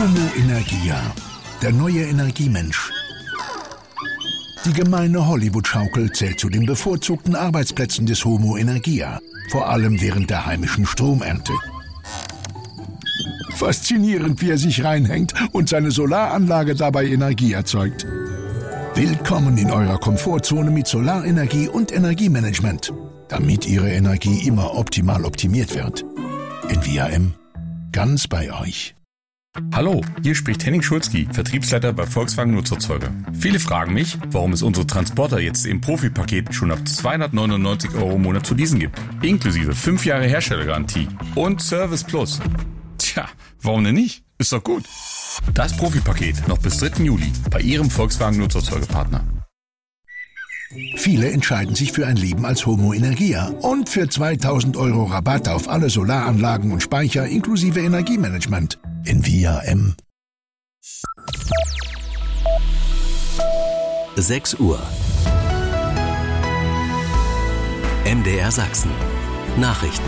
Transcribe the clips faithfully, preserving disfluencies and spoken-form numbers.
Homo Energia, der neue Energiemensch. Die gemeine Hollywood-Schaukel zählt zu den bevorzugten Arbeitsplätzen des Homo Energia, vor allem während der heimischen Stromernte. Faszinierend, wie er sich reinhängt und seine Solaranlage dabei Energie erzeugt. Willkommen in eurer Komfortzone mit Solarenergie und Energiemanagement, damit Ihre Energie immer optimal optimiert wird. Envia M, ganz bei euch. Hallo, hier spricht Henning Schulzki, Vertriebsleiter bei Volkswagen Nutzerzeuger. Viele fragen mich, warum es unsere Transporter jetzt im Profi-Paket schon ab zweihundertneunundneunzig Euro im Monat zu leasen gibt. Inklusive fünf Jahre Herstellergarantie und Service Plus. Tja, warum denn nicht? Ist doch gut. Das Profi-Paket noch bis dritten Juli bei Ihrem Volkswagen Nutzerzeugerpartner. Viele entscheiden sich für ein Leben als Homo Energia und für zweitausend Euro Rabatt auf alle Solaranlagen und Speicher inklusive Energiemanagement. Envia M. sechs Uhr. M D R Sachsen. Nachrichten.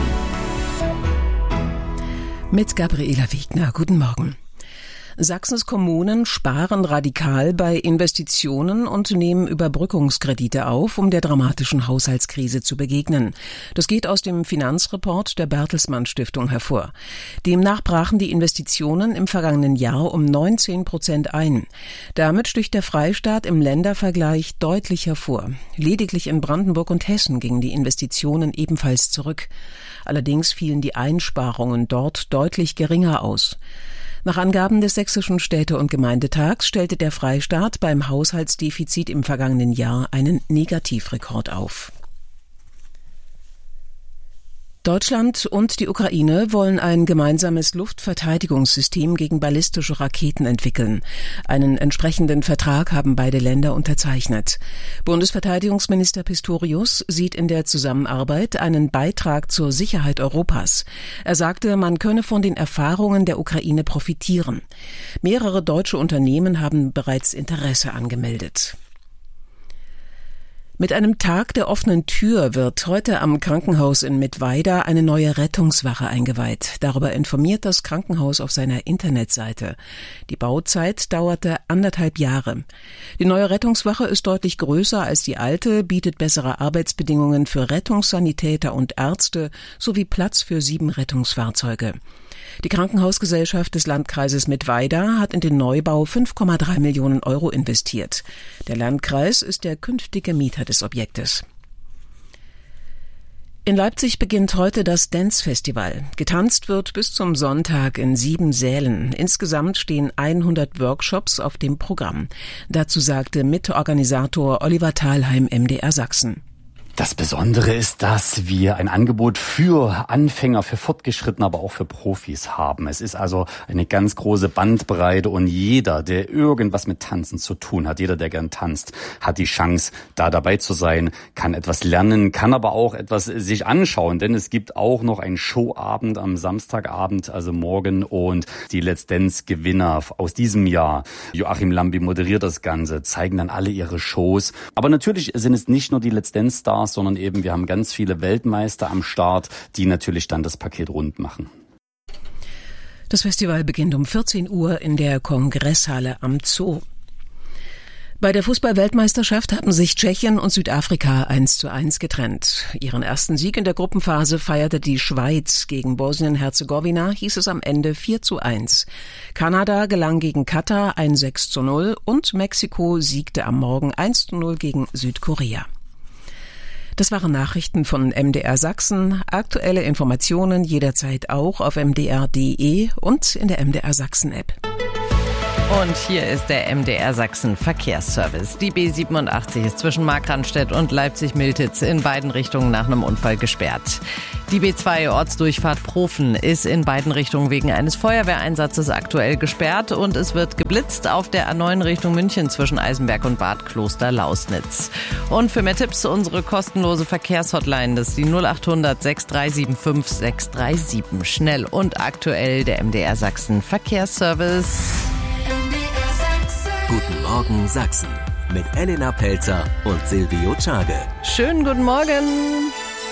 Mit Gabriela Wiegner. Guten Morgen. Sachsens Kommunen sparen radikal bei Investitionen und nehmen Überbrückungskredite auf, um der dramatischen Haushaltskrise zu begegnen. Das geht aus dem Finanzreport der Bertelsmann Stiftung hervor. Demnach brachen die Investitionen im vergangenen Jahr um neunzehn Prozent ein. Damit sticht der Freistaat im Ländervergleich deutlich hervor. Lediglich in Brandenburg und Hessen gingen die Investitionen ebenfalls zurück. Allerdings fielen die Einsparungen dort deutlich geringer aus. Nach Angaben des Sächsischen Städte- und Gemeindetags stellte der Freistaat beim Haushaltsdefizit im vergangenen Jahr einen Negativrekord auf. Deutschland und die Ukraine wollen ein gemeinsames Luftverteidigungssystem gegen ballistische Raketen entwickeln. Einen entsprechenden Vertrag haben beide Länder unterzeichnet. Bundesverteidigungsminister Pistorius sieht in der Zusammenarbeit einen Beitrag zur Sicherheit Europas. Er sagte, man könne von den Erfahrungen der Ukraine profitieren. Mehrere deutsche Unternehmen haben bereits Interesse angemeldet. Mit einem Tag der offenen Tür wird heute am Krankenhaus in Mittweida eine neue Rettungswache eingeweiht. Darüber informiert das Krankenhaus auf seiner Internetseite. Die Bauzeit dauerte anderthalb Jahre. Die neue Rettungswache ist deutlich größer als die alte, bietet bessere Arbeitsbedingungen für Rettungssanitäter und Ärzte sowie Platz für sieben Rettungsfahrzeuge. Die Krankenhausgesellschaft des Landkreises Mittweida hat in den Neubau fünf Komma drei Millionen Euro investiert. Der Landkreis ist der künftige Mieter des Objektes. In Leipzig beginnt heute das Dance-Festival. Getanzt wird bis zum Sonntag in sieben Sälen. Insgesamt stehen hundert Workshops auf dem Programm. Dazu sagte Mitorganisator Oliver Thalheim, M D R Sachsen. Das Besondere ist, dass wir ein Angebot für Anfänger, für Fortgeschrittene, aber auch für Profis haben. Es ist also eine ganz große Bandbreite und jeder, der irgendwas mit Tanzen zu tun hat, jeder, der gern tanzt, hat die Chance, da dabei zu sein, kann etwas lernen, kann aber auch etwas sich anschauen, denn es gibt auch noch einen Showabend am Samstagabend, also morgen, und die Let's Dance-Gewinner aus diesem Jahr, Joachim Lambi moderiert das Ganze, zeigen dann alle ihre Shows. Aber natürlich sind es nicht nur die Let's Dance-Stars, sondern eben wir haben ganz viele Weltmeister am Start, die natürlich dann das Paket rund machen. Das Festival beginnt um vierzehn Uhr in der Kongresshalle am Zoo. Bei der Fußball-Weltmeisterschaft haben sich Tschechien und Südafrika eins zu eins getrennt. Ihren ersten Sieg in der Gruppenphase feierte die Schweiz. Gegen Bosnien-Herzegowina hieß es am Ende vier zu eins. Kanada gelang gegen Katar ein sechs zu null und Mexiko siegte am Morgen eins zu null gegen Südkorea. Das waren Nachrichten von M D R Sachsen. Aktuelle Informationen jederzeit auch auf m d r punkt d e und in der M D R Sachsen App. Und hier ist der M D R Sachsen Verkehrsservice. Die B siebenundachtzig ist zwischen Markranstädt und Leipzig-Miltitz in beiden Richtungen nach einem Unfall gesperrt. Die B zwei Ortsdurchfahrt Profen ist in beiden Richtungen wegen eines Feuerwehreinsatzes aktuell gesperrt und es wird geblitzt auf der A neun Richtung München zwischen Eisenberg und Bad Kloster-Lausnitz. Und für mehr Tipps unsere kostenlose Verkehrshotline, das ist die null achthundert sechs drei sieben fünf sechs drei sieben. Schnell und aktuell der M D R Sachsen Verkehrsservice. Guten Morgen Sachsen mit Elena Pelzer und Silvio Czage. Schönen guten Morgen.